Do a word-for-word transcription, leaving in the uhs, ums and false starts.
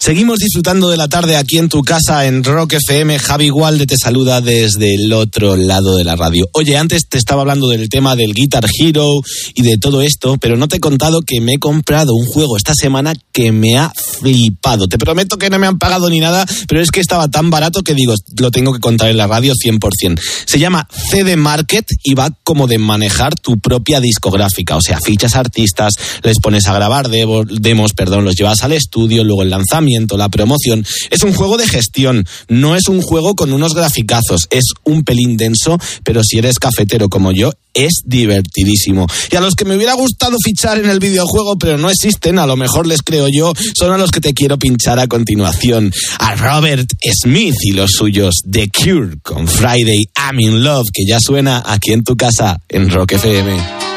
Seguimos disfrutando de la tarde aquí en tu casa en Rock F M. Javi Gualde te saluda desde el otro lado de la radio. Oye, antes te estaba hablando del tema del Guitar Hero y de todo esto, pero no te he contado que me he comprado un juego esta semana que me ha flipado. Te prometo que no me han pagado ni nada, pero es que estaba tan barato que digo, lo tengo que contar en la radio cien por ciento. Se llama C D Market y va como de manejar tu propia discográfica. O sea, fichas artistas, les pones a grabar demos, demos perdón, los llevas al estudio, luego el lanzamiento, la promoción. Es un juego de gestión, no es un juego con unos graficazos, es un pelín denso, pero si eres cafetero como yo, es divertidísimo. Y a los que me hubiera gustado fichar en el videojuego, pero no existen, a lo mejor les creo yo, son a los que te quiero pinchar a continuación. A Robert Smith y los suyos, The Cure, con Friday I'm in Love, que ya suena aquí en tu casa, en Rock F M.